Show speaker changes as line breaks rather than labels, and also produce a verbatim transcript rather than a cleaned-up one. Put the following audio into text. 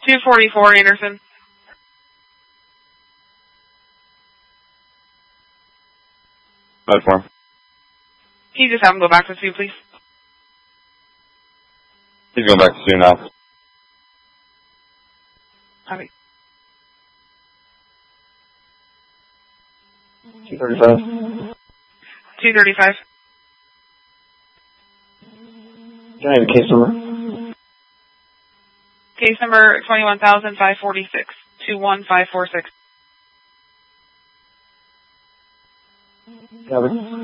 two forty-four Anderson.
Five four.
Can you just have him go back to two, please?
He's going back to two now.
Copy.
two thirty-five.
two thirty-five.
Can I have a case number?
Case number twenty-one thousand five forty-six. two one five four six.
Copy.